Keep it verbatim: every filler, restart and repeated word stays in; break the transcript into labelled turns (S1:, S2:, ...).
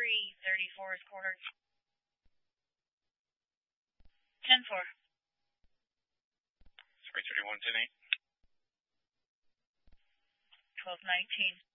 S1: three thirty-four is cornered. ten four.
S2: three thirty-one, ten eight.
S1: twelve nineteen.